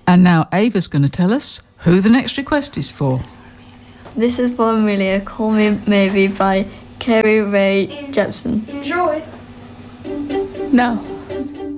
And now Ava's going to tell us who the next request is for. This is for Amelia, Call Me Maybe by Carly Rae Jepsen. Enjoy. No.